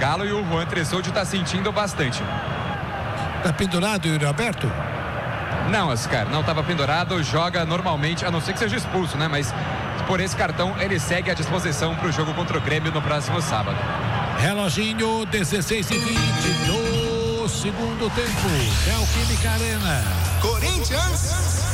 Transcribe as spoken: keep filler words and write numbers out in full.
Galo e o Juan Tressoldi está sentindo bastante. Tá pendurado, Yuri Alberto? Não, Oscar, não estava pendurado, joga normalmente, a não ser que seja expulso, né? Mas por esse cartão ele segue à disposição para o jogo contra o Grêmio no próximo sábado. Reloginho, dezesseis e vinte do segundo tempo. Neoquímica Arena. Corinthians.